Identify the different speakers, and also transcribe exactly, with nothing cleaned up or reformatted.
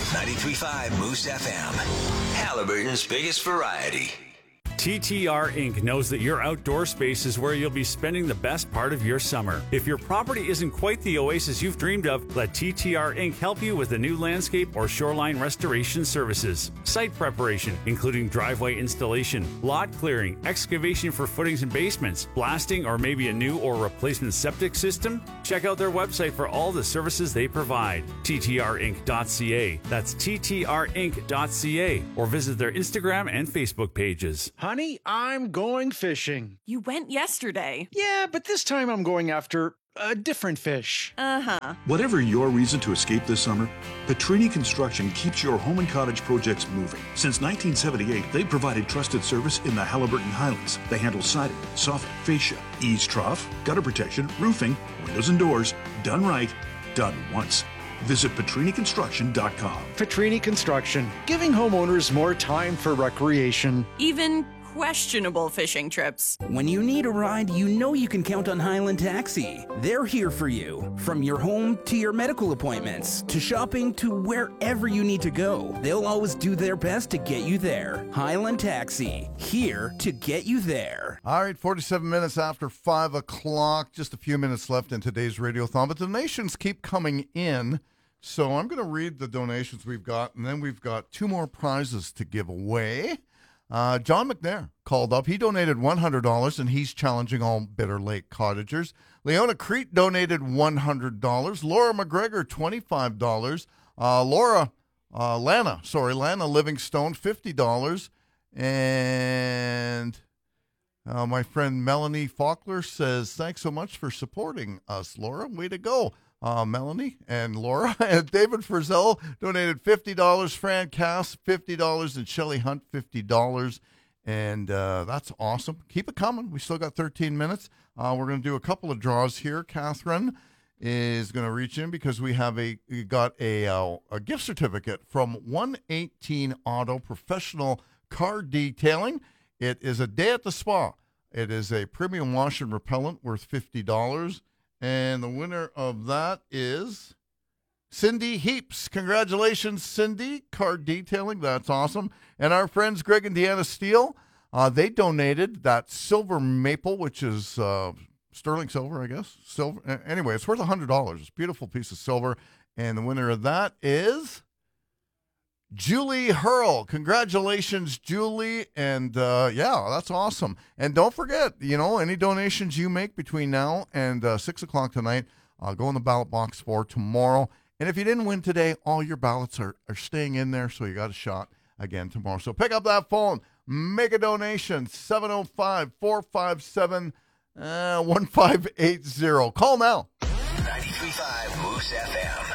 Speaker 1: ninety-three point five Moose F M. Halliburton's biggest variety.
Speaker 2: T T R Incorporated knows that your outdoor space is where you'll be spending the best part of your summer. If your property isn't quite the oasis you've dreamed of, let T T R Incorporated help you with the new landscape or shoreline restoration services. Site preparation, including driveway installation, lot clearing, excavation for footings and basements, blasting, or maybe a new or replacement septic system. Check out their website for all the services they provide. T T R inc dot c a. That's T T R inc dot c a. Or visit their Instagram and Facebook pages.
Speaker 3: Honey, I'm going fishing.
Speaker 4: You went yesterday.
Speaker 3: Yeah, but this time I'm going after a different fish.
Speaker 4: Uh-huh.
Speaker 5: Whatever your reason to escape this summer, Petrini Construction keeps your home and cottage projects moving. Since nineteen seventy-eight, they've provided trusted service in the Halliburton Highlands. They handle siding, soffit, fascia, eaves trough, gutter protection, roofing, windows and doors. Done right, done once. Visit Petrini Construction dot com.
Speaker 3: Petrini Construction, giving homeowners more time for recreation.
Speaker 4: Even questionable fishing trips.
Speaker 6: When you need a ride, you know you can count on Highland Taxi. They're here for you. From your home to your medical appointments, to shopping, to wherever you need to go. They'll always do their best to get you there. Highland Taxi, here to get you there.
Speaker 7: All right, forty-seven minutes after five o'clock. Just a few minutes left in today's Radiothon, but donations keep coming in. So I'm going to read the donations we've got, and then we've got two more prizes to give away. Uh, John McNair called up. He donated one hundred dollars, and he's challenging all Bitter Lake cottagers. Leona Crete donated one hundred dollars. Laura McGregor, twenty-five dollars. Uh, Laura, uh, Lana, sorry, Lana Livingstone, fifty dollars. And uh, my friend Melanie Faulkner says, thanks so much for supporting us, Laura. Way to go. Uh, Melanie and Laura. And David Frizzell donated fifty dollars. Fran Cass, fifty dollars. And Shelley Hunt, fifty dollars. And uh, that's awesome. Keep it coming. We still got thirteen minutes. Uh, we're going to do a couple of draws here. Catherine is going to reach in because we have a we got a, uh, a gift certificate from one eighteen Auto Professional Car Detailing. It is a day at the spa. It is a premium wash and repellent worth fifty dollars. And the winner of that is Cindy Heaps. Congratulations, Cindy. Car Detailing. That's awesome. And our friends Greg and Deanna Steele, uh, they donated that silver maple, which is uh, sterling silver, I guess. Silver. Anyway, it's worth one hundred dollars. It's a beautiful piece of silver. And the winner of that is Julie Hurl. Congratulations, Julie. And uh, yeah, that's awesome. And don't forget, you know, any donations you make between now and uh, six o'clock tonight, uh, go in the ballot box for tomorrow. And if you didn't win today, all your ballots are, are staying in there, so you got a shot again tomorrow. So pick up that phone, make a donation, seven oh five, four five seven, one five eight zero. Call now.
Speaker 1: ninety-three point five Moose F M.